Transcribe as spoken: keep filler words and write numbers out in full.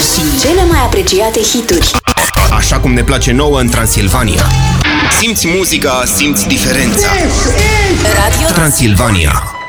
și cele mai apreciate hituri. Așa cum ne place nouă în Transilvania. Simți muzica, simți diferența. Radio Transilvania.